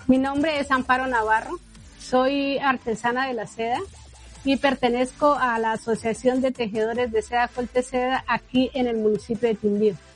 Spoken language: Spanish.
Mi nombre es Amparo Navarro, soy artesana de la seda y pertenezco a la Asociación de Tejedores de Seda Colteseda aquí en el municipio de Quindío.